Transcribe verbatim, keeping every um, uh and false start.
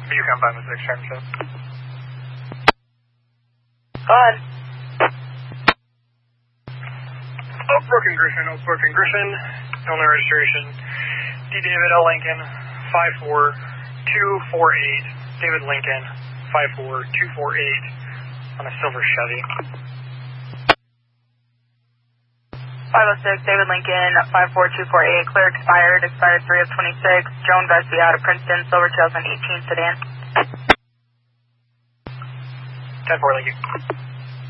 Yukon five one six, Charlie seven. Go ahead. Oakbrook and Griffin, Oakbrook and Griffin, Illinois registration, D. David L. Lincoln, five four two four eight, David Lincoln, five four two four eight, on a silver Chevy. five oh six, David Lincoln, five four two four eight, clear expired, expired three of twenty-six, Joan Garcia out of Princeton, silver two thousand eighteen sedan. ten four, thank you.